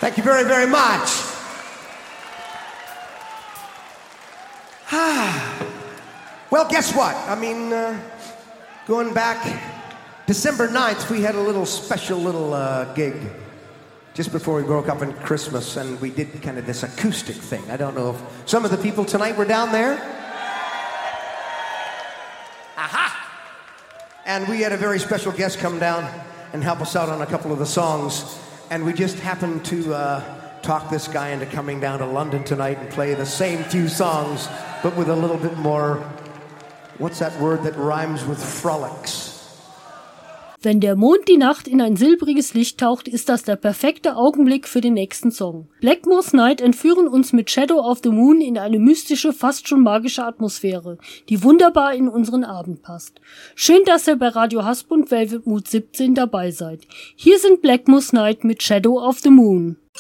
Thank you very, very much. Well, guess what? I mean, going back December 9th, we had a little special gig just before we broke up on Christmas, and we did kind of this acoustic thing. I don't know if some of the people tonight were down there. Aha! And we had a very special guest come down and help us out on a couple of the songs, and we just happened to talk this guy into coming down to London tonight and play the same few songs, but with a little bit more, what's that word that rhymes with frolics? Wenn der Mond die Nacht in ein silbriges Licht taucht, ist das der perfekte Augenblick für den nächsten Song. Blackmore's Night entführen uns mit Shadow of the Moon in eine mystische, fast schon magische Atmosphäre, die wunderbar in unseren Abend passt. Schön, dass ihr bei Radio Hasp und Velvet Mood 17 dabei seid. Hier sind Blackmore's Night mit Shadow of the Moon.